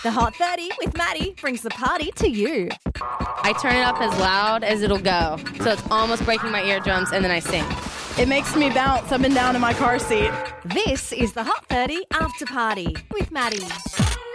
The Hot 30 with Maddie brings the party to you. I turn it up as loud as it'll go, so it's almost breaking my eardrums, and then I sing. It makes me bounce up and down in my car seat. This is the Hot 30 After Party with Maddie.